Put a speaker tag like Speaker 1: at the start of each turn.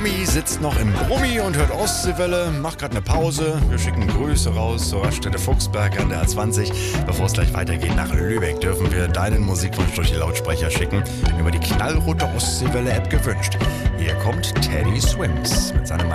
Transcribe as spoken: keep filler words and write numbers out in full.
Speaker 1: Tommy sitzt noch im Brummi und hört Ostseewelle, macht gerade eine Pause. Wir schicken Grüße raus zur Raststätte Fuchsberg an der A zwanzig. Bevor es gleich weitergeht nach Lübeck, dürfen wir deinen Musikwunsch durch die Lautsprecher schicken. Über die knallrote Ostseewelle-App gewünscht. Hier kommt Teddy Swims mit seinem